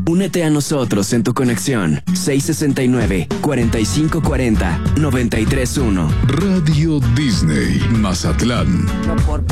Únete a nosotros en tu conexión 669-4540-931. Radio Disney Mazatlán.